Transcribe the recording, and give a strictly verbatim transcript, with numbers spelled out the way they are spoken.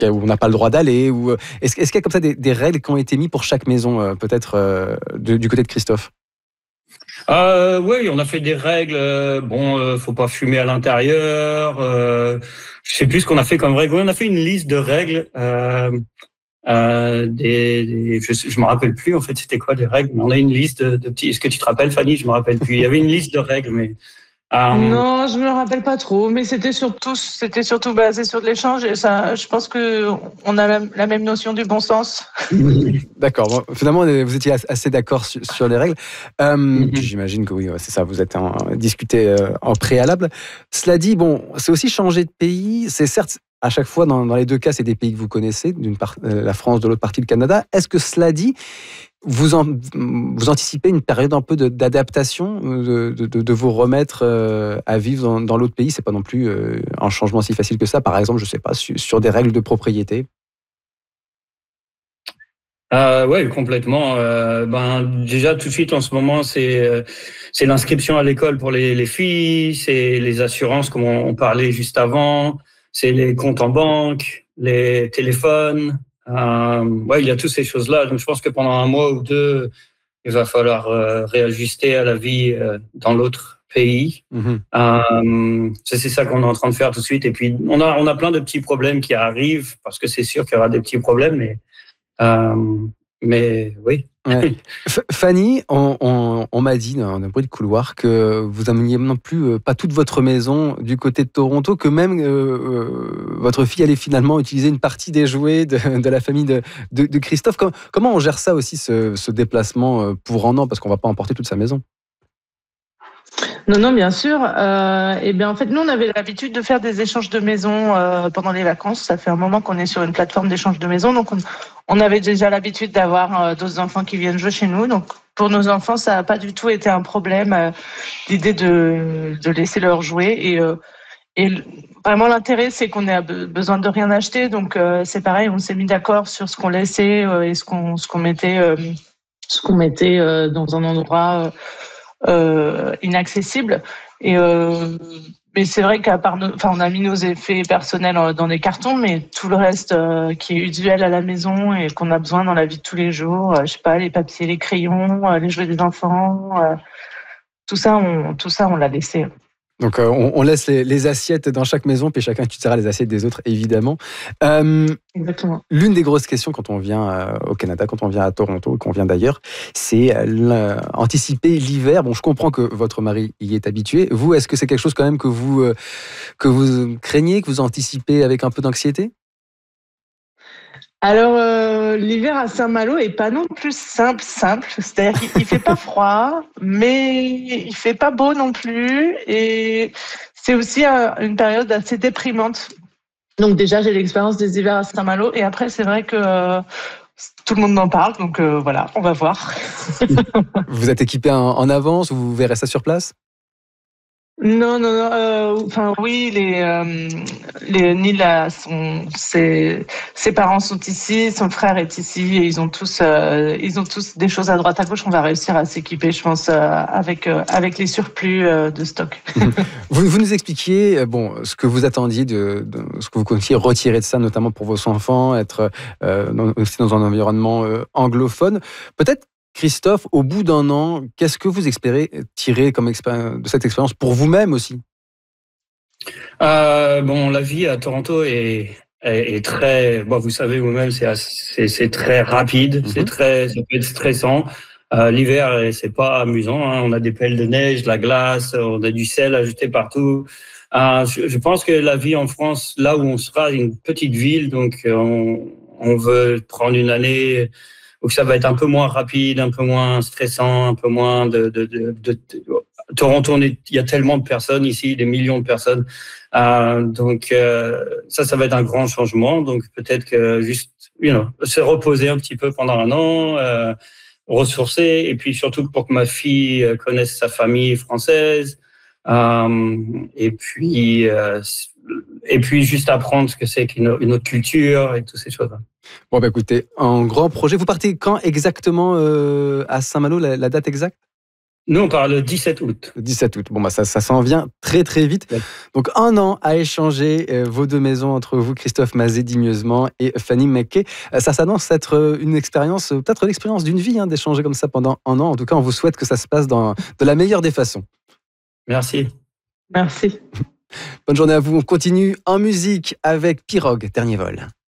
où on n'a pas le droit d'aller ou est-ce, est-ce qu'il y a comme ça des, des règles qui ont été mises pour chaque maison, euh, peut-être euh, de, du côté de Christophe? Euh, oui, on a fait des règles. Euh, bon, euh, faut pas fumer à l'intérieur. Euh, je sais plus ce qu'on a fait comme règle. Oui, on a fait une liste de règles. Euh, euh, des, des, je, je me rappelle plus en fait. C'était quoi les règles? On a une liste de, de petits. Est-ce que tu te rappelles, Fanny? Je me rappelle plus. Il y avait une liste de règles, mais. Euh, Non, je me rappelle pas trop, mais c'était surtout, c'était surtout basé sur de l'échange et ça, je pense que on a la, la même notion du bon sens. D'accord. Bon, finalement, vous étiez assez d'accord sur, sur les règles. Euh, Mhm. J'imagine que oui, c'est ça. Vous êtes en, discuté euh, en préalable. Cela dit, bon, c'est aussi changer de pays. C'est certes à chaque fois dans, dans les deux cas, c'est des pays que vous connaissez, d'une part euh, la France, de l'autre partie le Canada. Est-ce que cela dit, vous, en, vous anticipez une période un peu de, d'adaptation, de, de, de vous remettre euh, à vivre dans, dans l'autre pays? C'est pas non plus euh, un changement si facile que ça. Par exemple, je sais pas, sur, sur des règles de propriété. Euh, ouais, complètement. Euh, ben déjà tout de suite en ce moment, c'est euh, c'est l'inscription à l'école pour les, les filles, c'est les assurances comme on, on parlait juste avant, c'est les comptes en banque, les téléphones. Euh, ouais, il y a toutes ces choses-là. Donc je pense que pendant un mois ou deux, il va falloir euh, réajuster à la vie euh, dans l'autre pays. Mm-hmm. Euh, c'est c'est ça qu'on est en train de faire tout de suite. Et puis on a on a plein de petits problèmes qui arrivent parce que c'est sûr qu'il y aura des petits problèmes, mais euh, mais oui. Ouais. Fanny, on, on, on m'a dit dans un bruit de couloir que vous ameniez non plus euh, pas toute votre maison du côté de Toronto, que même euh, euh, votre fille allait finalement utiliser une partie des jouets de, de la famille de, de, de Christophe. Comment, comment on gère ça aussi, ce, ce déplacement pour un an, parce qu'on ne va pas emporter toute sa maison? Non, non, bien sûr. Euh, et bien, en fait, nous, on avait l'habitude de faire des échanges de maisons euh, pendant les vacances. Ça fait un moment qu'on est sur une plateforme d'échange de maisons, donc on, on avait déjà l'habitude d'avoir euh, d'autres enfants qui viennent jouer chez nous. Donc, pour nos enfants, ça n'a pas du tout été un problème, euh, l'idée de, de laisser leur jouer. Et, euh, et vraiment, l'intérêt, c'est qu'on ait besoin de rien acheter. Donc, euh, c'est pareil, on s'est mis d'accord sur ce qu'on laissait euh, et ce qu'on, ce qu'on mettait, euh, ce qu'on mettait euh, dans un endroit Euh, Euh, inaccessible. Et euh, mais c'est vrai qu'à part, nos, enfin, on a mis nos effets personnels dans des cartons, mais tout le reste euh, qui est usuel à la maison et qu'on a besoin dans la vie de tous les jours, euh, je sais pas, les papiers, les crayons, euh, les jouets des enfants, euh, tout ça, on, tout ça, on l'a laissé. Donc euh, on, on laisse les, les assiettes dans chaque maison, puis chacun utilisera les assiettes des autres, évidemment. Euh, Exactement. L'une des grosses questions quand on vient euh, au Canada, quand on vient à Toronto, qu'on vient d'ailleurs, c'est euh, anticiper l'hiver. Bon, je comprends que votre mari y est habitué. Vous, est-ce que c'est quelque chose quand même que vous, euh, que vous craignez, que vous anticipez avec un peu d'anxiété? Alors, euh, l'hiver à Saint-Malo est pas non plus simple, simple. C'est-à-dire qu'il il fait pas froid, mais il fait pas beau non plus. Et c'est aussi un, une période assez déprimante. Donc déjà, j'ai l'expérience des hivers à Saint-Malo. Et après, c'est vrai que euh, tout le monde en parle. Donc euh, voilà, on va voir. Vous êtes équipé en, en avance ou vous verrez ça sur place? Non, non, non. Euh, enfin, oui, les, euh, les Neil, a son, ses, ses parents sont ici, son frère est ici, et ils ont tous, euh, ils ont tous des choses à droite à gauche. On va réussir à s'équiper, je pense, euh, avec euh, avec les surplus euh, de stock. vous, vous nous expliquiez, bon, ce que vous attendiez de, de ce que vous comptiez retirer de ça, notamment pour vos enfants, être euh, dans, aussi dans un environnement euh, anglophone. Peut-être. Christophe, au bout d'un an, qu'est-ce que vous espérez tirer comme expé- de cette expérience pour vous-même aussi? Euh, bon, la vie à Toronto est, est, est très, bon, vous savez vous-même, c'est, c'est, c'est très rapide, Mm-hmm. c'est très, ça peut être stressant. Euh, l'hiver, c'est pas amusant. Hein. On a des pelles de neige, de la glace, on a du sel à jeter partout. Euh, je, je pense que la vie en France, là où on sera, une petite ville, donc on, on veut prendre une année où ça va être un peu moins rapide, un peu moins stressant, un peu moins de, de, de, de, de Toronto, on est, il y a tellement de personnes ici, des millions de personnes. Euh, donc euh, ça, ça va être un grand changement. Donc peut-être que juste, you know, se reposer un petit peu pendant un an, euh, ressourcer, et puis surtout pour que ma fille connaisse sa famille française. Euh, et puis euh, et puis juste apprendre ce que c'est qu'une une autre culture et toutes ces choses-là. Bon, bah écoutez, un grand projet. Vous partez quand exactement euh, à Saint-Malo, la, la date exacte? Nous, on parle le dix-sept août. Le dix-sept août. Bon, bah ça, ça s'en vient très, très vite. Ouais. Donc, un an à échanger euh, vos deux maisons entre vous, Christophe Mazet d'Igneusement et Fanny McKay. Euh, ça s'annonce être une expérience, peut-être l'expérience d'une vie, hein, d'échanger comme ça pendant un an. En tout cas, on vous souhaite que ça se passe dans, de la meilleure des façons. Merci. Merci. Bonne journée à vous. On continue en musique avec Pirogue, Dernier vol.